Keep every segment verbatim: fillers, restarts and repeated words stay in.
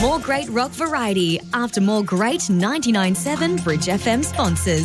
More great rock variety after more great ninety-nine point seven Bridge F M sponsors.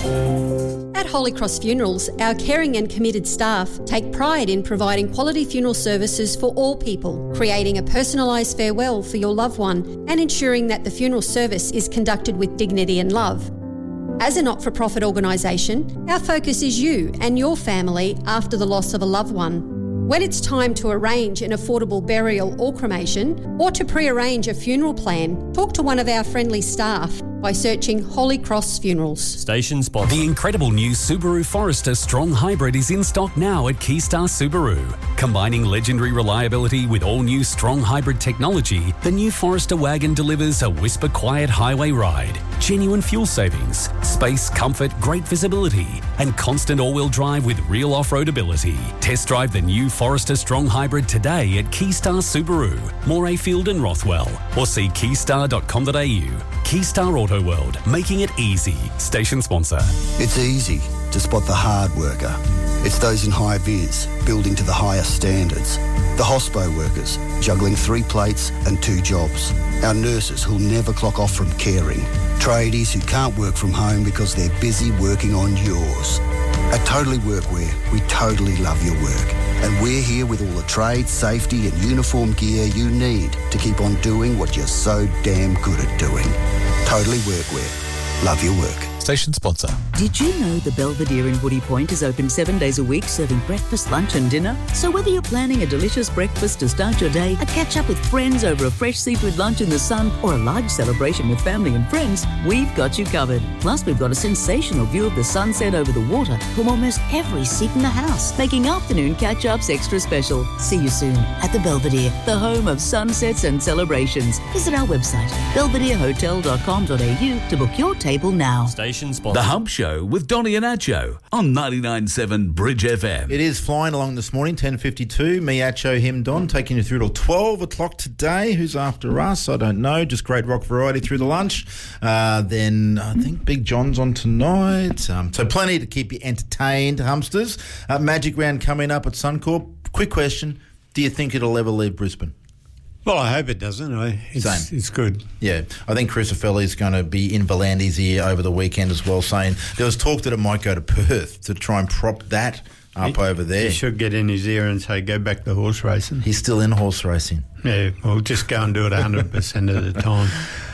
At Holy Cross Funerals, our caring and committed staff take pride in providing quality funeral services for all people, creating a personalised farewell for your loved one and ensuring that the funeral service is conducted with dignity and love. As a not-for-profit organisation, our focus is you and your family after the loss of a loved one. When it's time to arrange an affordable burial or cremation, or to pre-arrange a funeral plan, talk to one of our friendly staff by searching Holy Cross Funerals. Station sponsor. The incredible new Subaru Forester Strong Hybrid is in stock now at Keystar Subaru. Combining legendary reliability with all-new Strong Hybrid technology, the new Forester wagon delivers a whisper-quiet highway ride, genuine fuel savings, space, comfort, great visibility, and constant all-wheel drive with real off-road ability. Test drive the new Forester Strong Hybrid today at Keystar Subaru, Morayfield and Rothwell, or see keystar dot com dot a u. Keystar Auto World, making it easy. Station sponsor. It's easy to spot the hard worker. It's those in high vis, building to the highest standards. The hospo workers, juggling three plates and two jobs. Our nurses who'll never clock off from caring. Tradies who can't work from home because they're busy working on yours. At Totally Workwear, we totally love your work. And we're here with all the trade, safety and uniform gear you need to keep on doing what you're so damn good at doing. Totally Workwear. Love your work. Station sponsor. Did you know the Belvedere in Woody Point is open seven days a week, serving breakfast, lunch and dinner? So whether you're planning a delicious breakfast to start your day, a catch-up with friends over a fresh seafood lunch in the sun, or a large celebration with family and friends, we've got you covered. Plus, we've got a sensational view of the sunset over the water from almost every seat in the house, making afternoon catch-ups extra special. See you soon at the Belvedere, the home of sunsets and celebrations. Visit our website, belvedere hotel dot com dot a u to book your table now. Station sponsor. The Hump Show with Donny and Acho on ninety-nine point seven Bridge F M. It is flying along this morning, ten fifty-two. Me, Acho, him, Don, taking you through till twelve o'clock today. Who's after us? I don't know. Just great rock variety through the lunch. Uh, then I think Big John's on tonight. Um, so plenty to keep you entertained, Humpsters. Uh, Magic Round coming up at Suncorp. Quick question. Do you think it'll ever leave Brisbane? Well, I hope it doesn't. I, it's, Same. It's good. Yeah, I think Chris is going to be in Volandi's ear over the weekend as well, saying there was talk that it might go to Perth to try and prop that up he, over there. He should get in his ear and say, go back to horse racing. He's still in horse racing. Yeah, well, just go and do it one hundred percent of the time.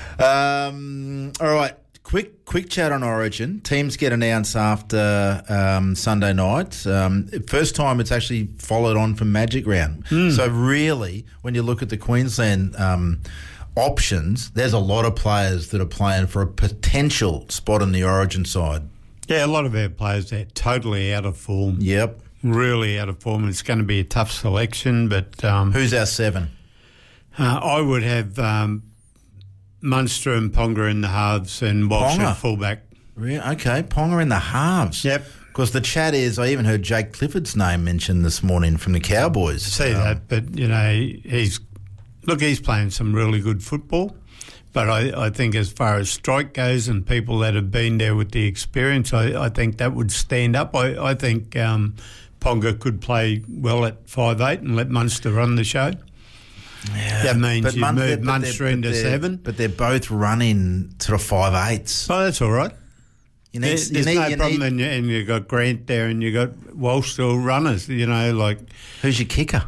Um, all right. Quick quick chat on Origin. Teams get announced after um, Sunday night. Um, first time it's actually followed on from Magic Round. Mm. So really, when you look at the Queensland um, options, there's a lot of players that are playing for a potential spot on the Origin side. Yeah, a lot of our players, they're totally out of form. Yep. Really out of form. It's going to be a tough selection, but... Um, Who's our seven? Uh, I would have... Um, Munster and Ponga in the halves and Walsh Ponga. at fullback. Really? Okay, Ponga in the halves. Yep. Because the chat is, I even heard Jake Clifford's name mentioned this morning from the Cowboys. See um, that, but, you know, he's... Look, he's playing some really good football, but I, I think as far as strike goes and people that have been there with the experience, I, I think that would stand up. I, I think um, Ponga could play well at five eight and let Munster run the show. Yeah, that means but you Mun- move but Munster they're- into but they're- seven. But they're both running to the five eights. Oh, that's all right. You need, There- you there's need, no you problem, need- and, you, and you've got Grant there, and you've got Walsh still runners, you know, like... Who's your kicker?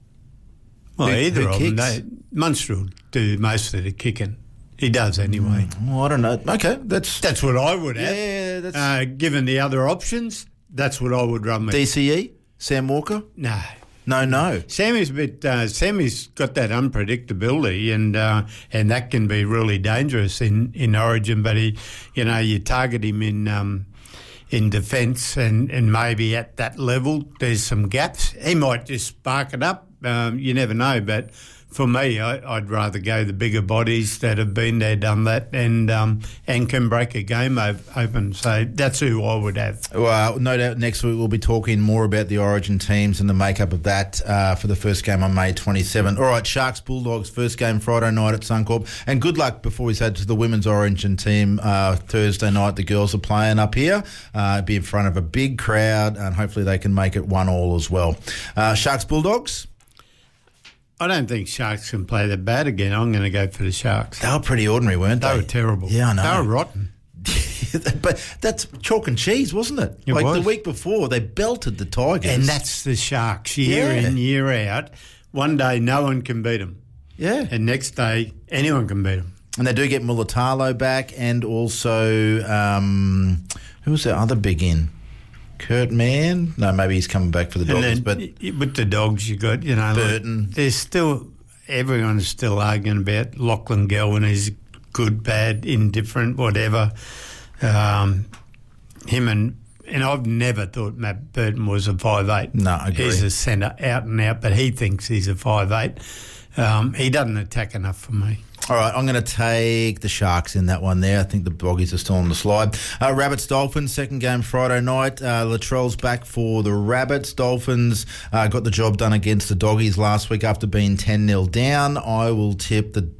Well, Who- either who of them. kicks? They, Munster will do most of the kicking. He does anyway. Mm, well, I don't know. Okay, that's... That's what I would have. Yeah, that's... Uh, given the other options, that's what I would run with. D C E? Sam Walker? No. No, no. Sammy's a bit. Uh, Sammy's got that unpredictability, and uh, and that can be really dangerous in, in Origin. But he, you know, you target him in um, in defence, and, and maybe at that level there's some gaps. He might just spark it up. Um, you never know. But for me, I, I'd rather go the bigger bodies that have been there, done that, and um, and can break a game open. So that's who I would have. Well, no doubt next week we'll be talking more about the Origin teams and the makeup of that uh, for the first game on May twenty-seventh. All right, Sharks Bulldogs, first game Friday night at Suncorp. And good luck before we head to the women's Origin team uh, Thursday night. The girls are playing up here. Uh, be in front of a big crowd, and hopefully they can make it one all as well. Uh, Sharks Bulldogs? I don't think Sharks can play that bad again. I'm going to go for the Sharks. They were pretty ordinary, weren't they? They were terrible. Yeah, I know. They were rotten. But that's chalk and cheese, wasn't it? It like was. the week before, they belted the Tigers. And that's the Sharks, year Yeah. in, year out. One day, no one can beat them. Yeah. And next day, anyone can beat them. And they do get Mulatalo back, and also, um, who was that other big in? Kurt Mann? No, maybe he's coming back for the Dogs, and then, but y- with the Dogs, you got, you know, Burton. Like, there's still, everyone's still arguing about Lachlan Gelwin is good, bad, indifferent, whatever. Um, him and, and I've never thought Matt Burton was a five eight. No, I agree. He's a centre out and out, but he thinks he's a five eight. Um, he doesn't attack enough for me. All right, I'm going to take the Sharks in that one there. I think the Boggies are still on the slide. Uh, Rabbits Dolphins, second game Friday night. Uh, Latrell's back for the Rabbits. Dolphins uh, got the job done against the Doggies last week after being ten nil down. I will tip the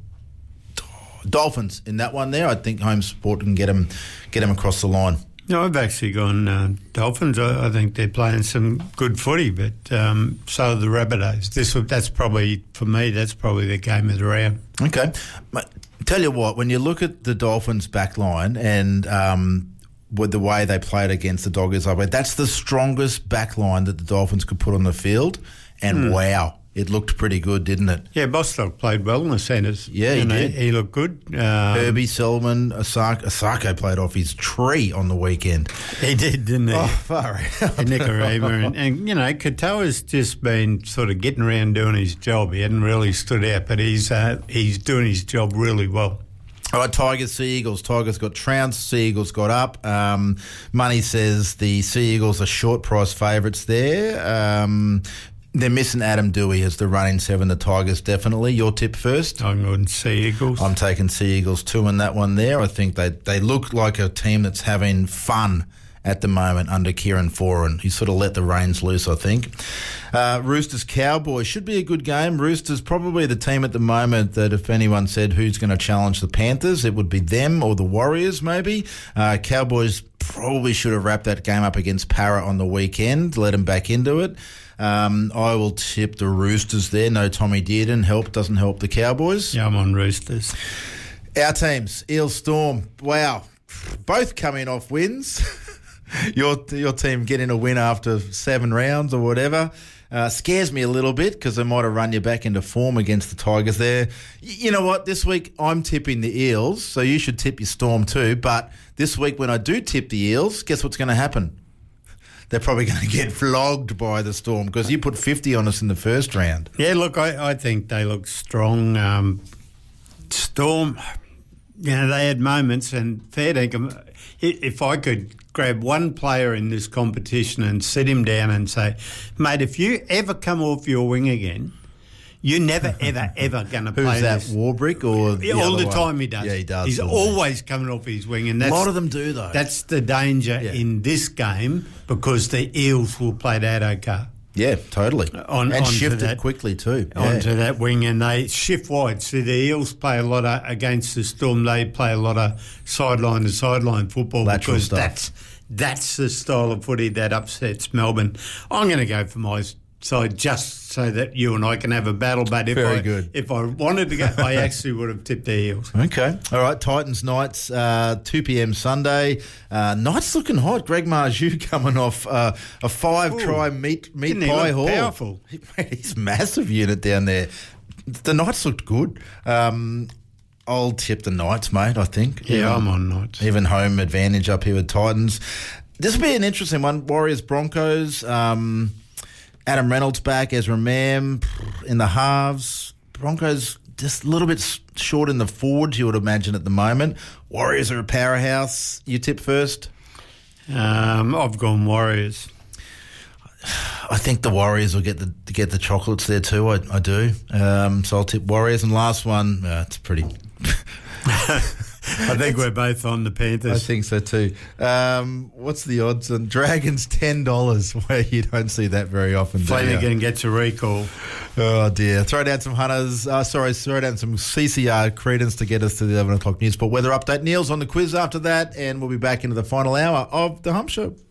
Dolphins in that one there. I think home support can get them, get them across the line. No, I've actually gone uh, Dolphins. I, I think they're playing some good footy, but um, so are the Rabbitohs. This that's probably, for me, that's probably the game of the round. Okay. But tell you what, when you look at the Dolphins' back line and um, with the way they played against the Doggers, I bet that's the strongest back line that the Dolphins could put on the field. And Mm. wow, it looked pretty good, didn't it? Yeah, Bostock played well in the centres. Yeah, he You know, did. He looked good. Um, Herbie, Selman, Asako, Asako played off his tree on the weekend. He did, didn't he? Oh, far out. And Nicaragua. And, and, you know, Katoa's just been sort of getting around doing his job. He hadn't really stood out, but he's uh, he's doing his job really well. All right, Tigers, Sea Eagles. Tigers got trounced, Sea Eagles got up. Um, Money says the Sea Eagles are short price favourites there. Um, they're missing Adam Dewey as the running seven, the Tigers definitely. Your tip first? I'm going Sea Eagles. I'm taking Sea Eagles two in that one there. I think they, they look like a team that's having fun at the moment under Kieran Foran. He sort of let the reins loose, I think. Uh, Roosters Cowboys should be a good game. Roosters probably the team at the moment that if anyone said who's going to challenge the Panthers, it would be them or the Warriors maybe. Uh, Cowboys probably should have wrapped that game up against Para on the weekend, let them back into it. Um, I will tip the Roosters there. No Tommy Dearden. Help doesn't help the Cowboys. Yeah, I'm on Roosters. Our teams, Eels Storm. Wow. Both coming off wins. your your team getting a win after seven rounds or whatever. Uh, scares me a little bit because they might have run you back into form against the Tigers there. Y- you know what? This week I'm tipping the Eels, so you should tip your Storm too. But this week when I do tip the Eels, guess what's going to happen? They're probably going to get flogged by the Storm because you put fifty on us in the first round. Yeah, look, I, I think they look strong. Um, Storm, you know, they had moments, and fair dinkum, if I could grab one player in this competition and sit him down and say, mate, if you ever come off your wing again, you're never, ever, ever going to play Who's that, this. Warbrick or the All other the one? time he does. Yeah, he does. He's doesn't he? always coming off his wing. And A that's, lot of them do, though. That's the danger Yeah. in this game because the Eels will play that okay. Yeah, totally. On- and onto shift that- it quickly too. Yeah. Onto that wing, and they shift wide. See, the Eels play a lot of, against the Storm, they play a lot of sideline to sideline football Lateral because stuff. that's that's the style of footy that upsets Melbourne. I'm going to go for my side just so that you and I can have a battle. But if Very I, good. if I wanted to go, I actually would have tipped the Eels. Okay. All right. Titans Knights, uh, two p.m. Sunday. Uh, Knights looking hot. Greg Marju coming off uh, a five-try meat meat Didn't he pie look haul. powerful? He's massive unit down there. The Knights looked good. Um, I'll tip the Knights, mate, I think. Yeah, Even- I'm on Knights. Even home advantage up here with Titans. This will be an interesting one. Warriors Broncos. Um, Adam Reynolds back. Ezra Mam in the halves. Broncos just a little bit s- short in the forwards, you would imagine, at the moment. Warriors are a powerhouse. You tip first? Um, I've gone Warriors. I think the Warriors will get the get the chocolates there too. I, I do. Um, so I'll tip Warriors. And last one, uh, it's pretty. I think we're both on the I Panthers. think so too. Um, what's the odds on Dragons? ten dollars, where you don't see that very often. do you? Flanagan gets a recall. Oh dear. Throw down some Hunters. Uh, sorry, throw down some C C R credence to get us to the eleven o'clock news. But weather update. Neil's on the quiz after that, and we'll be back into the final hour of the Hump Show.